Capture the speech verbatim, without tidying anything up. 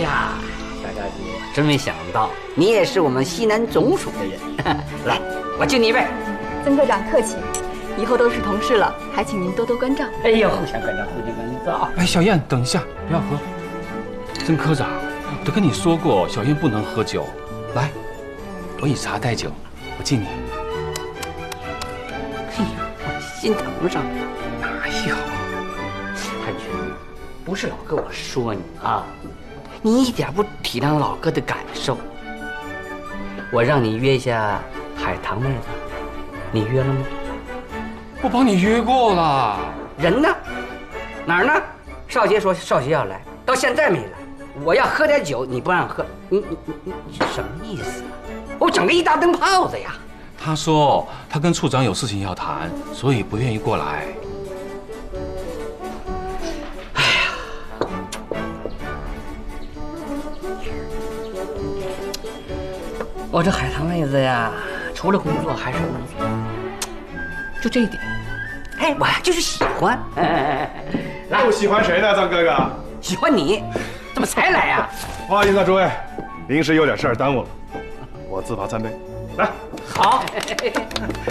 呀，大家姐，真没想到你也是我们西南总署的人。来，我敬你一杯。 曾科长客气，以后都是同事了，还请您多多关照。 哎呦，互相关照，互相关照。 哎，小燕，等一下，不要喝。曾科长，我都跟你说过，小燕不能喝酒。来，我以茶代酒，我敬你。 哎呀，心疼上了。 哪有？ 汉群，不是老哥我说你啊，你一点不体谅老哥的感受。我让你约一下海棠妹子，你约了吗？ 我帮你约过了。 人呢？哪儿呢？少杰说少杰要来，到现在没来。我要喝点酒，你不让喝，你你你你什么意思啊？我整个一大灯泡子呀！ 他说他跟处长有事情要谈，所以不愿意过来。 哎呀，我这海棠妹子呀，除了工作还是工作，就这一点。哎，我呀就是喜欢。哎哎哎来，又喜欢谁呢，曾哥哥？ 喜欢你，怎么才来呀？ 不好意思啊，诸位，临时有点事儿耽误了，我自罚三杯。来， 好。